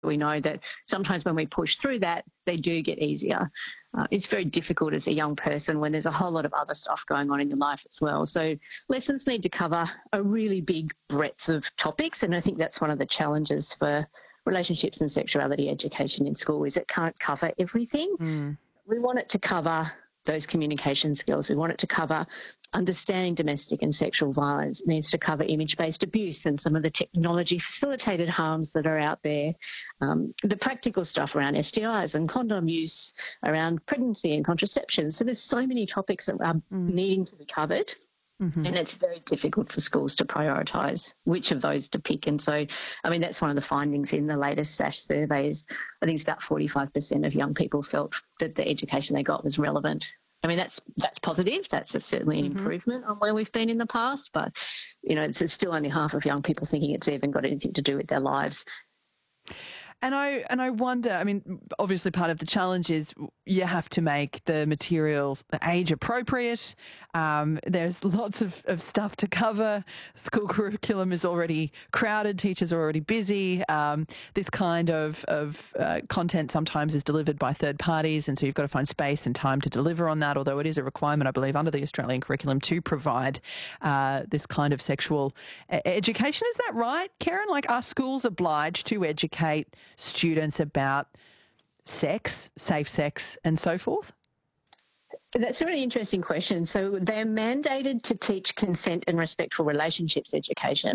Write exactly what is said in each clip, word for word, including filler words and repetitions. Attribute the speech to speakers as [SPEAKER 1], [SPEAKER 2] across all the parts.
[SPEAKER 1] we know that sometimes when we push through that, they do get easier. Uh, it's very difficult as a young person when there's a whole lot of other stuff going on in your life as well. So lessons need to cover a really big breadth of topics, and I think that's one of the challenges for relationships and sexuality education in school is it can't cover everything.
[SPEAKER 2] Mm.
[SPEAKER 1] We want it to cover those communication skills. We want it to cover understanding domestic and sexual violence. It needs to cover image-based abuse and some of the technology-facilitated harms that are out there. Um, the practical stuff around S T Is and condom use, around pregnancy and contraception. So there's so many topics that are mm. needing to be covered. Mm-hmm. And it's very difficult for schools to prioritise which of those to pick. And so, I mean, that's one of the findings in the latest SASH survey is I think it's about forty-five percent of young people felt that the education they got was relevant. I mean, that's that's positive. That's a, certainly an mm-hmm. improvement on where we've been in the past. But, you know, it's still only half of young people thinking it's even got anything to do with their lives.
[SPEAKER 2] And I and I wonder, I mean, obviously part of the challenge is you have to make the material age appropriate. Um, there's lots of, of stuff to cover. School curriculum is already crowded. Teachers are already busy. Um, this kind of, of uh, content sometimes is delivered by third parties, and so you've got to find space and time to deliver on that, although it is a requirement, I believe, under the Australian curriculum to provide uh, this kind of sexual education. Is that right, Karen? Like, are schools obliged to educate students about sex, safe sex and so forth?
[SPEAKER 1] That's a really interesting question. So they're mandated to teach consent and respectful relationships education,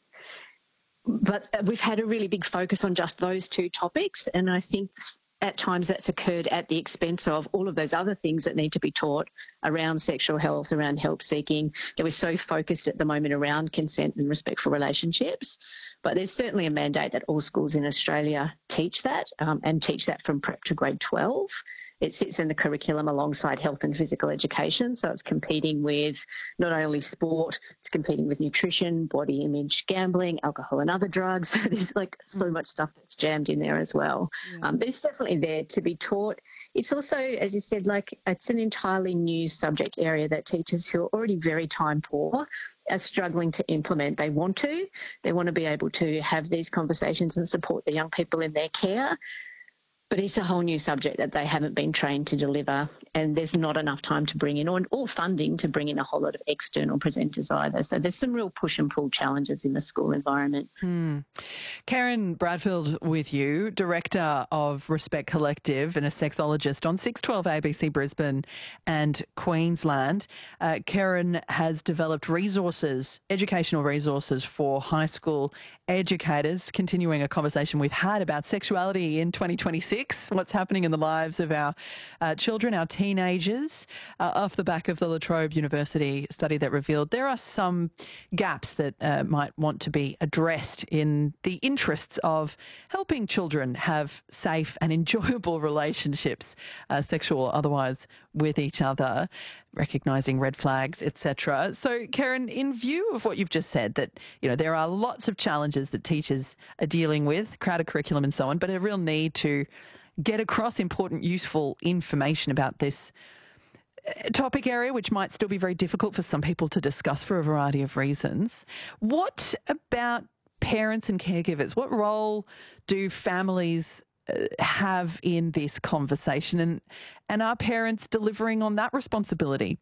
[SPEAKER 1] but we've had a really big focus on just those two topics, and I think at times that's occurred at the expense of all of those other things that need to be taught around sexual health, around help seeking, that we're so focused at the moment around consent and respectful relationships. But there's certainly a mandate that all schools in Australia teach that um, and teach that from prep to grade twelve. It sits in the curriculum alongside health and physical education, so it's competing with not only sport, it's competing with nutrition, body image, gambling, alcohol and other drugs. So there's like so much stuff that's jammed in there as well. Yeah. Um, but it's definitely there to be taught. It's also, as you said, like it's an entirely new subject area that teachers who are already very time poor are struggling to implement. They want to. They want to be able to have these conversations and support the young people in their care. But it's a whole new subject that they haven't been trained to deliver, and there's not enough time to bring in or, or funding to bring in a whole lot of external presenters either. So there's some real push and pull challenges in the school environment.
[SPEAKER 2] Hmm. Karen Bradfield with you, Director of Respect Collective and a sexologist on six twelve A B C Brisbane and Queensland. Uh, Karen has developed resources, educational resources for high school educators, continuing a conversation we've had about sexuality in twenty twenty-six. What's happening in the lives of our uh, children, our teenagers, uh, off the back of the La Trobe University study that revealed there are some gaps that uh, might want to be addressed in the interests of helping children have safe and enjoyable relationships, uh, sexual or otherwise, with each other, recognising red flags, et cetera. So, Karen, in view of what you've just said, that, you know, there are lots of challenges that teachers are dealing with, crowded curriculum and so on, but a real need to get across important, useful information about this topic area, which might still be very difficult for some people to discuss for a variety of reasons. What about parents and caregivers? What role do families uh, have in this conversation, and and are parents delivering on that responsibility?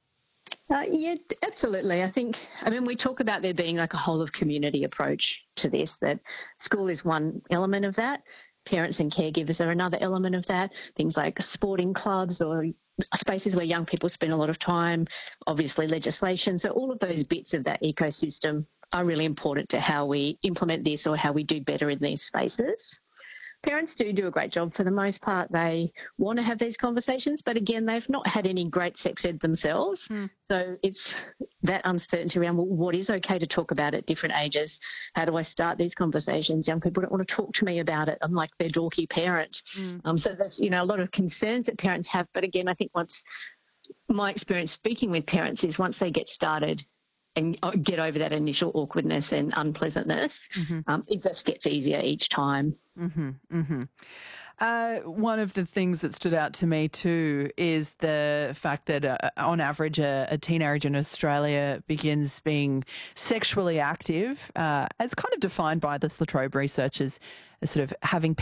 [SPEAKER 1] Uh, yeah, absolutely. I think, I mean, we talk about there being like a whole of community approach to this, that school is one element of that. Parents and caregivers are another element of that. Things like sporting clubs or spaces where young people spend a lot of time, obviously legislation. So all of those bits of that ecosystem are really important to how we implement this or how we do better in these spaces. Parents do do a great job for the most part. They want to have these conversations, but again, they've not had any great sex ed themselves. Mm. So it's that uncertainty around, well, what is okay to talk about at different ages? How do I start these conversations? Young people don't want to talk to me about it. I'm like their dorky parent. Mm. Um, so there's, you know, a lot of concerns that parents have. But again, I think once my experience speaking with parents is once they get started and get over that initial awkwardness and unpleasantness. Mm-hmm. Um, it just gets easier each time.
[SPEAKER 2] Mm-hmm. Mm-hmm. Uh, one of the things that stood out to me too is the fact that uh, on average a, a teenager in Australia begins being sexually active, uh, as kind of defined by the La Trobe research as, as sort of having